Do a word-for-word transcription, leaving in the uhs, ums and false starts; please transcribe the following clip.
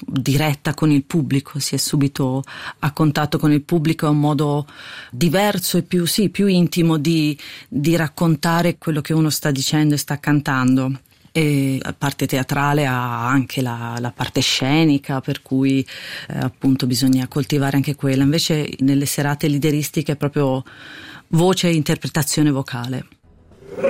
diretta con il pubblico, si è subito a contatto con il pubblico, è un modo diverso e più, sì, più intimo di, di raccontare quello che uno sta dicendo e sta cantando. E la parte teatrale ha anche la, la parte scenica, per cui eh, appunto bisogna coltivare anche quella. Invece nelle serate lideristiche è proprio voce e interpretazione vocale.